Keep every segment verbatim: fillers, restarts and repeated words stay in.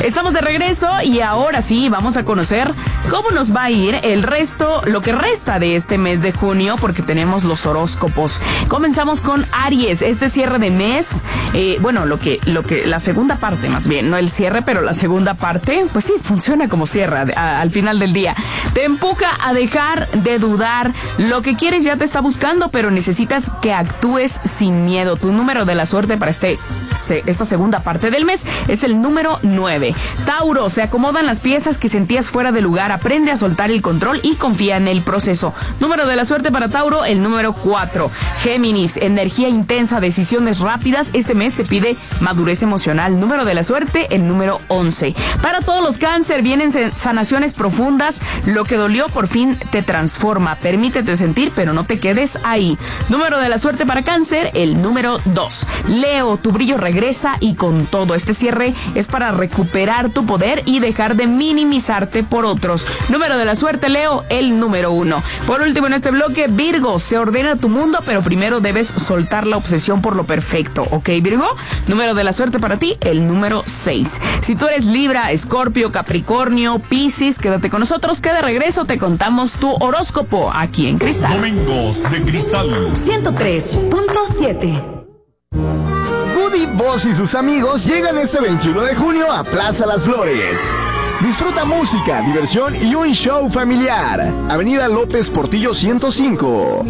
Estamos de regreso y ahora sí vamos a conocer cómo nos va a ir el resto, lo que resta de este mes de junio, porque tenemos los horóscopos. Comenzamos con Aries, este cierre de mes, eh, bueno, lo que, lo que, la segunda parte más bien, no el cierre, pero la segunda parte, pues sí, funciona como cierre a, al final del día. Te empuja a dejar de dudar, lo que quieres ya te está buscando, pero necesitas que actúes sin miedo. Tu número de la suerte para este, esta segunda parte del mes es el número nueve. Tauro, se acomodan las piezas que sentías fuera de lugar, aprende a soltar el control y confía en el proceso. Número de la suerte para Tauro, el número cuatro. Géminis, energía intensa, decisiones rápidas, este mes te pide madurez emocional. Número de la suerte, el número once. Para todos los Cáncer, vienen sanaciones profundas, lo que dolió por fin te transforma, permítete sentir, pero no te quedes ahí. Número de la suerte para Cáncer, el número dos. Leo, tu brillo regresa y con todo. Este cierre es para recuperar tu poder y dejar de minimizarte por otros. Número de la suerte, Leo, el número uno. Por último en este bloque, Virgo, se ordena tu mundo, pero primero debes soltar la obsesión por lo perfecto, ¿ok, Virgo? Número de la suerte para ti, el número seis. Si tú eres Libra, Escorpio, Capricornio, Piscis, quédate con nosotros, que de regreso te contamos tu horóscopo aquí en Cristal. Domingos de Cristal ciento tres punto siete. Woody Boss y sus amigos llegan este veintiuno de junio a Plaza Las Flores. Disfruta música, diversión y un show familiar. Avenida López Portillo ciento cinco.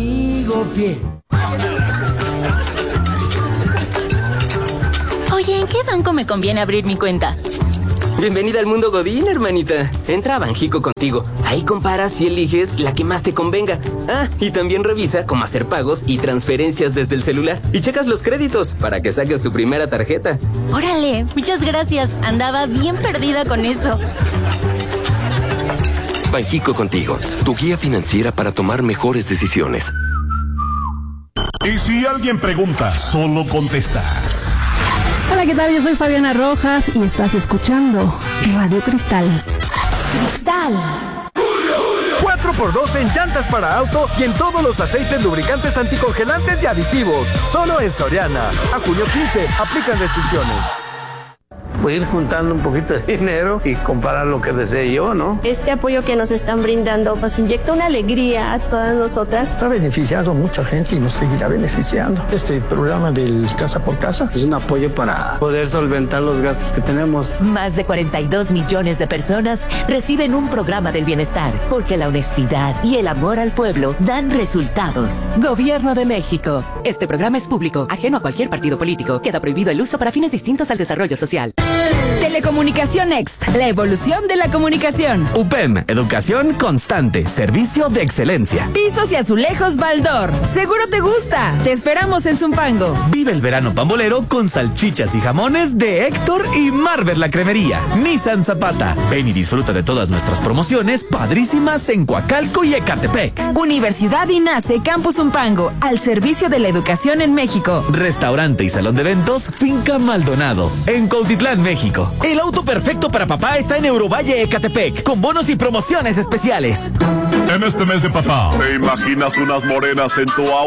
Oye, ¿en qué banco me conviene abrir mi cuenta? Bienvenida al mundo Godín, hermanita. Entra a Banjico contigo. Ahí comparas y eliges la que más te convenga. Ah, y también revisa cómo hacer pagos y transferencias desde el celular. Y checas los créditos para que saques tu primera tarjeta. Órale, muchas gracias. Andaba bien perdida con eso. Banjico contigo, tu guía financiera para tomar mejores decisiones. Y si alguien pregunta, solo contestas. Hola, ¿qué tal? Yo soy Fabiana Rojas y estás escuchando Radio Cristal. Cristal. cuatro por dos en llantas para auto y en todos los aceites lubricantes anticongelantes y aditivos. Solo en Soriana. A junio quince, aplican restricciones. Voy a ir juntando un poquito de dinero y comprar lo que desee yo, ¿no? Este apoyo que nos están brindando nos inyecta una alegría a todas nosotras. Ha beneficiado a mucha gente y nos seguirá beneficiando. Este programa del Casa por Casa es un apoyo para poder solventar los gastos que tenemos. Más de cuarenta y dos millones de personas reciben un programa del bienestar, porque la honestidad y el amor al pueblo dan resultados. Gobierno de México. Este programa es público, ajeno a cualquier partido político. Queda prohibido el uso para fines distintos al desarrollo social. Telecomunicación Next, la evolución de la comunicación. U P E M, educación constante, servicio de excelencia. Pisos y azulejos Baldor, seguro te gusta. Te esperamos en Zumpango. Vive el verano pambolero con salchichas y jamones de Héctor y Marver la Cremería. Nissan Zapata. Ven y disfruta de todas nuestras promociones padrísimas en Coacalco y Ecatepec. Universidad INACE Campus Zumpango, al servicio de la educación en México. Restaurante y salón de eventos Finca Maldonado, en Cuautitlán, México. El auto perfecto para papá está en Eurovalle Ecatepec, con bonos y promociones especiales. En este mes de papá, ¿te imaginas unas morenas en tu auto?